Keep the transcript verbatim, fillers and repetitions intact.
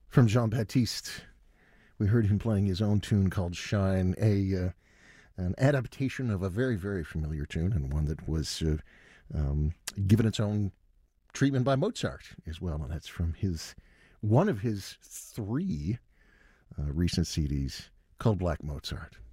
From Jean-Baptiste, we heard him playing his own tune called Shine, a uh, an adaptation of a very, very familiar tune, and one that was uh, um, given its own treatment by Mozart as well. And that's from his one of his three uh, recent C Ds called Black Mozart.